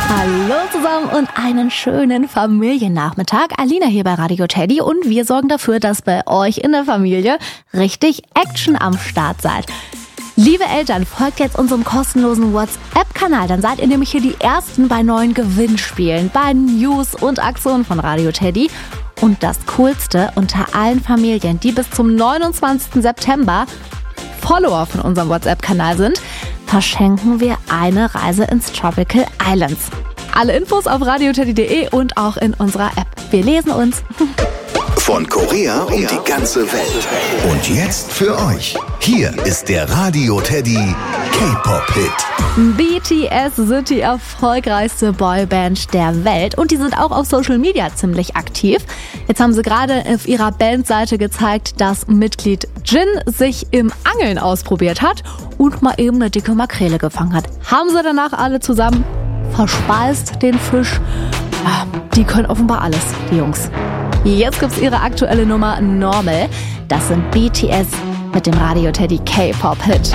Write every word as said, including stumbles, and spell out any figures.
Hallo zusammen und einen schönen Familiennachmittag. Alina hier bei Radio Teddy und wir sorgen dafür, dass bei euch in der Familie richtig Action am Start seid. Liebe Eltern, folgt jetzt unserem kostenlosen WhatsApp-Kanal, dann seid ihr nämlich hier die Ersten bei neuen Gewinnspielen, bei News und Aktionen von Radio Teddy. Und das Coolste, unter allen Familien, die bis zum neunundzwanzigsten September Follower von unserem WhatsApp-Kanal sind, verschenken wir eine Reise ins Tropical Islands. Alle Infos auf radioteddy punkt de und auch in unserer App. Wir lesen uns. Von Korea um die ganze Welt. Und jetzt für euch. Hier ist der Radio Teddy K-Pop-Hit. B T S sind die erfolgreichste Boyband der Welt und die sind auch auf Social Media ziemlich aktiv. Jetzt haben sie gerade auf ihrer Bandseite gezeigt, dass Mitglied Jin sich im Angeln ausprobiert hat und mal eben eine dicke Makrele gefangen hat. Haben sie danach alle zusammen verspeist den Fisch. Die können offenbar alles, die Jungs. Jetzt gibt's ihre aktuelle Nummer Normal. Das sind B T S mit dem Radio Teddy K-Pop-Hit.